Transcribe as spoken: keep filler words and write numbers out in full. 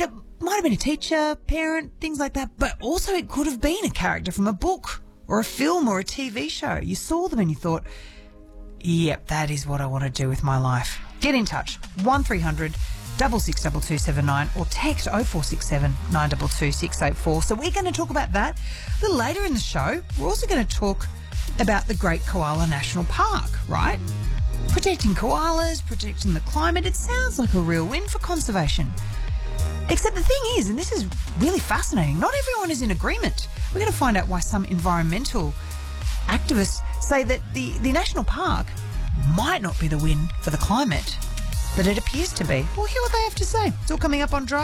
And it might have been a teacher, parent, things like that, but also it could have been a character from a book or a film or a T V show. You saw them and you thought, yep, that is what I want to do with my life. Get in touch, one three hundred six six two two seven nine or text oh four six seven nine two two six eight four. So we're going to talk about that a little later in the show. We're also going to talk about the Great Koala National Park, right? Protecting koalas, protecting the climate. It sounds like a real win for conservation. Except the thing is, and this is really fascinating, not everyone is in agreement. We're going to find out why some environmental activists say that the, the national park might not be the win for the climate, but it appears to be. We'll hear what they have to say. It's all coming up on Drive.